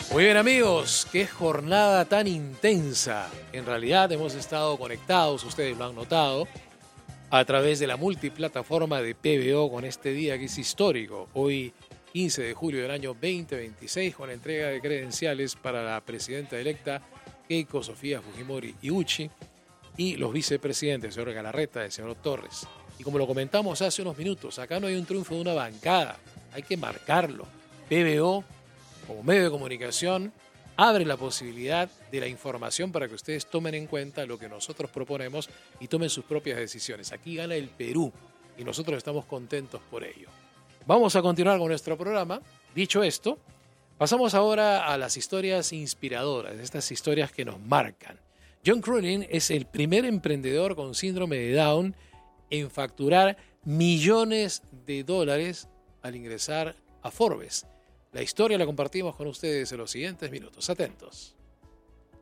Muy bien amigos, qué jornada tan intensa. En realidad hemos estado conectados, ustedes lo han notado, a través de la multiplataforma de PBO con este día que es histórico. Hoy 15 de julio del año 2026 con la entrega de credenciales para la presidenta electa Keiko Sofía Fujimori Iuchi y los vicepresidentes, el señor Galarreta y el señor Torres. Y como lo comentamos hace unos minutos, acá no hay un triunfo de una bancada, hay que marcarlo. PBO, como medio de comunicación, abre la posibilidad de la información para que ustedes tomen en cuenta lo que nosotros proponemos y tomen sus propias decisiones. Aquí gana el Perú y nosotros estamos contentos por ello. Vamos a continuar con nuestro programa. Dicho esto, pasamos ahora a las historias inspiradoras, estas historias que nos marcan. John Croonin es el primer emprendedor con síndrome de Down en facturar millones de dólares al ingresar a Forbes. La historia la compartimos con ustedes en los siguientes minutos. Atentos.